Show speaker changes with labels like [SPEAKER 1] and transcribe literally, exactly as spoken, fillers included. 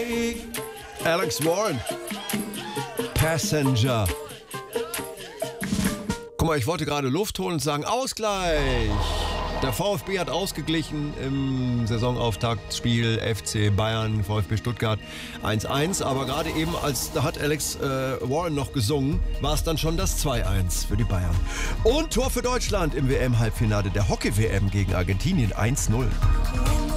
[SPEAKER 1] Alex Warren. Passenger. Guck mal, ich wollte gerade Luft holen und sagen, Ausgleich. Der VfB hat ausgeglichen im Saisonauftaktspiel F C Bayern, VfB Stuttgart eins eins. Aber gerade eben, als da hat Alex äh, Warren noch gesungen, war es dann schon das zwei eins für die Bayern. Und Tor für Deutschland im W M-Halbfinale der Hockey-W M gegen Argentinien eins null.